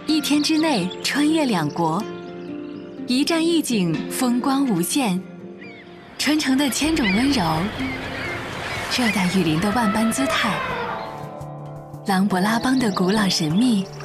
一天之内穿越两国，一站一景，风光无限。春城的千种温柔，热带雨林的万般姿态，琅勃拉邦的古老神秘，